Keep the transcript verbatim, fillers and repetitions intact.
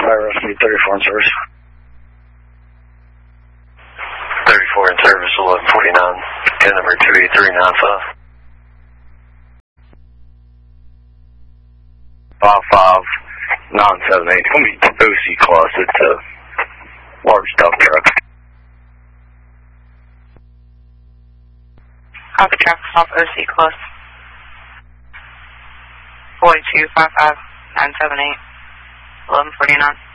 Fire Rescue thirty-four in service. thirty-four in service, eleven forty-nine. ten number two eight three nine five. five five nine seven eight. It's going to be O C class. It's a large dump truck. Copy, traffic stop O C class. forty-two five five nine seven eight. eleven forty-nine.